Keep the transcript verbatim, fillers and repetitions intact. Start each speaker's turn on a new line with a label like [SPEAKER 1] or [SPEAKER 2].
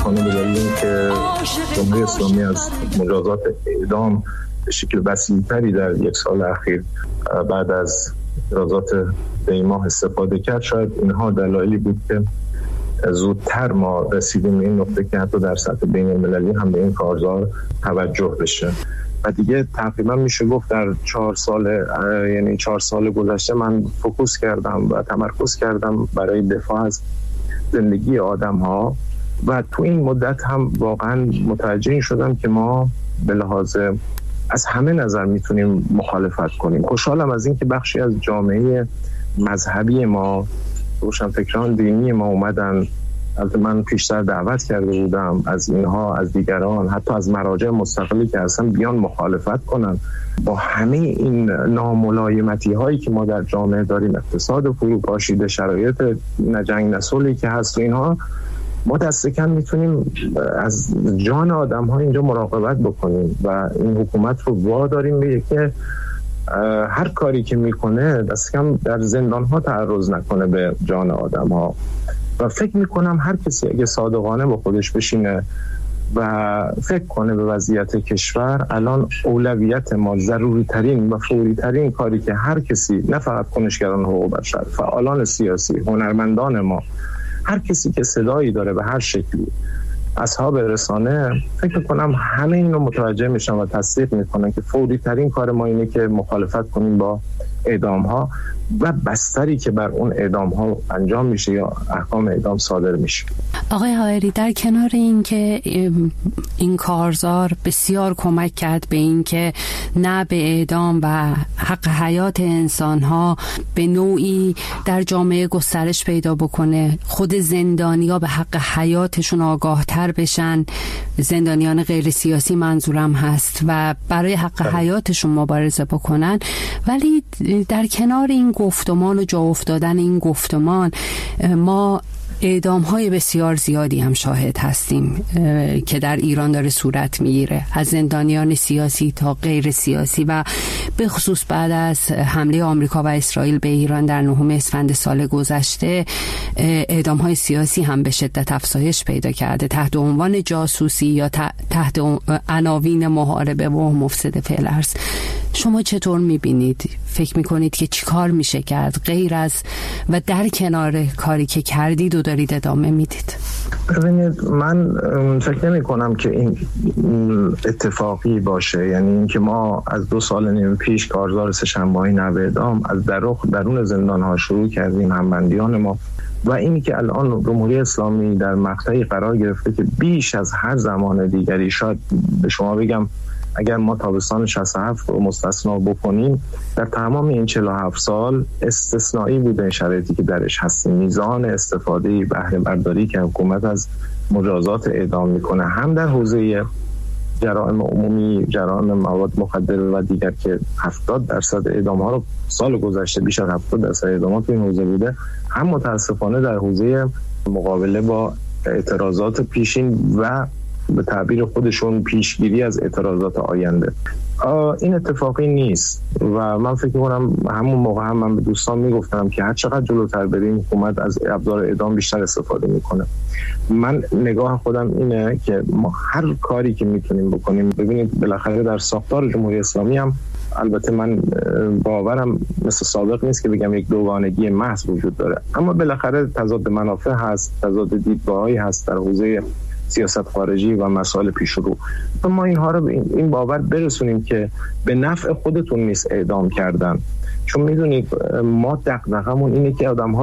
[SPEAKER 1] متاسفانه به دلیل اینکه جمهوری اسلامی از مجازات اعدام به شکل وسیع‌تری در یک سال اخیر بعد از اعتراضات دی ماه استفاده کرد، شاید اینها دلایلی بود که زودتر ما رسیدیم به این نقطه که حتی در سطح بین المللی هم به این کارزار توجه بشه. و دیگه تقریبا میشه گفت در چهار سال یعنی چهار سال گذشته من فوکوس کردم و تمرکز کردم برای دفاع از زندگی آدم ها و تو این مدت هم واقعا متوجه شدم که ما به لحاظ از همه نظر میتونیم مخالفت کنیم. خوشحالم از این که بخشی از جامعه مذهبی ما، روشنفکران دینی ما اومدن. البته من پیشتر دعوت کرده بودم از اینها، از دیگران، حتی از مراجع مستقلی که اصلا بیان مخالفت کنن با همه این ناملایمتی هایی که ما در جامعه داریم، اقتصاد فروپاشیده، شرایط نجنگ نسلی که هست و اینها. ما دست کم میتونیم از جان آدم ها اینجا مراقبت بکنیم و این حکومت رو واداریم به که هر کاری که میکنه دست کم در زندان ها تعرض نکنه به جان آدم ها. و فکر میکنم هر کسی اگه صادقانه با خودش بشینه و فکر کنه به وضعیت کشور، الان اولویت ما ضروری ترین و فوری ترین کاری که هر کسی، نه فقط کنشگران حقوق بشر، فعالان سیاسی، هنرمندان ما، هر کسی که صدایی داره به هر شکلی، اصحاب رسانه، فکر کنم همه اینو متوجه میشن و تصدیق میکنن که فوری ترین کار ما اینه که مخالفت کنیم با اعدام ها و بستری که بر اون اعدام ها انجام میشه یا احکام اعدام صادر میشه.
[SPEAKER 2] آقای حائری، در کنار این که این کارزار بسیار کمک کرد به این که نه به اعدام و حق حیات انسان ها به نوعی در جامعه گسترش پیدا بکنه، خود زندانیا به حق حیاتشون آگاه تر بشن، زندانیان غیر سیاسی منظورم هست، و برای حق حیاتشون مبارزه بکنن، ولی در کنار این گفتمان و جا افتادن این گفتمان ما اعدام های بسیار زیادی هم شاهد هستیم که در ایران داره صورت میگیره، از زندانیان سیاسی تا غیر سیاسی، و به خصوص بعد از حمله آمریکا و اسرائیل به ایران در نهم اسفند سال گذشته اعدام های سیاسی هم به شدت افزایش پیدا کرده تحت عنوان جاسوسی یا تحت عناوین محاربه و مفسد فعل ارض. شما چطور میبینید؟ فکر میکنید که چی کار میشه کرد غیر از و در کنار کاری که کردید و دارید ادامه میدید؟
[SPEAKER 1] ببینید، من فکر نمی کنم که این اتفاقی باشه. یعنی اینکه ما از دو سال نیم پیش کارزار سه‌شنبه‌ای نو اعدام از درون زندان ها شروع کردیم، همبندیان ما، و اینی که الان جمهوری اسلامی در مقطعی قرار گرفته که بیش از هر زمان دیگری، شاید به شما بگم اگر ما تابستان شصت و هفت رو مستثنا بکنیم، در تمام این چهل و هفت سال استثنایی بوده شرایطی که درش هستیم. میزان استفاده بهره برداری که حکومت از مجازات اعدام میکنه، هم در حوزه جرائم عمومی، جرائم مواد مخدر و دیگر که هفتاد درصد اعدام ها رو سال گذشته، بیش از هفتاد درصد اعدامات تو این حوزه بوده، هم متاسفانه در حوزه مقابله با اعتراضات پیشین و به تعبیر خودشون پیشگیری از اعتراضات آینده. این اتفاقی نیست و من فکر کنم همون موقع هم من به دوستان میگفتم که هر چقدر جلوتر بریم حکومت از ابزار اعدام بیشتر استفاده میکنه. من نگاه خودم اینه که ما هر کاری که میتونیم بکنیم، ببینید بالاخره در ساختار جمهوری اسلامی هم، البته من باورم مثل سابق نیست که بگم یک دوگانگی محض وجود داره، اما بالاخره تضاد منافع هست، تضاد دیدگاه‌هایی هست در حوزه سیاست خارجی و مسائل پیشرو. ما اینها رو به این باور برسونیم که به نفع خودتون نیست اعدام کردن، چون میدونید ما دغدغمون اینه که آدم‌ها